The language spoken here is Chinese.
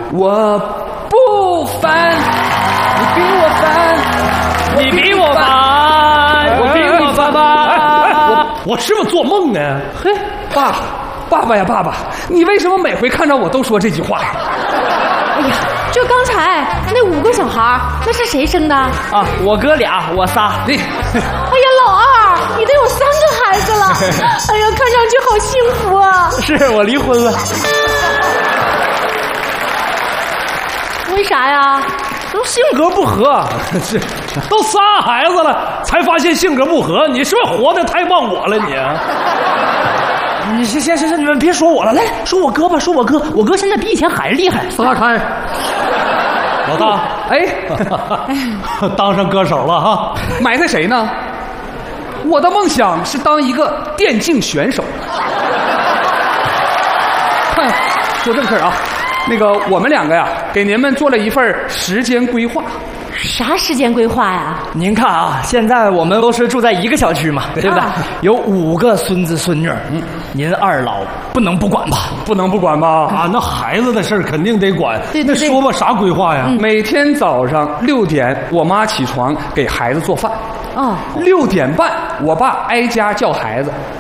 我不烦，你比我烦， 你比我烦，我比我烦吧。 我是不是做梦呢？ 嘿，爸爸呀，爸爸，你为什么每回看到我都说这句话呀？ 哎呀，就刚才那5个小孩，那是谁生的？ 啊，我哥俩，我仨。 你， 哎呀，老二，你都有3个孩子了，哎呀，看上去好幸福啊！ 是我离婚了。 为啥呀？ 都性格不合，是都仨孩子了，才发现性格不合。你是不是活得太忘我了你？ 你行，你们别说我了，来说我哥吧，说我哥，我哥现在比以前还厉害。 撒开，老大， 哎， 当上歌手了哈？ 埋汰谁呢？我的梦想是当一个电竞选手。说正事啊，那个我们2个呀，给您们做了一份时间规划。 啥时间规划呀？ 您看啊，现在我们都是住在一个小区嘛，对不对？有5个孙子孙女，您二老不能不管吧？ 不能不管吧？ 啊，那孩子的事儿肯定得管。 对， 那说吧，啥规划呀？ 每天早上6点，我妈起床给孩子做饭。 哦， 6点半，我爸挨家叫孩子。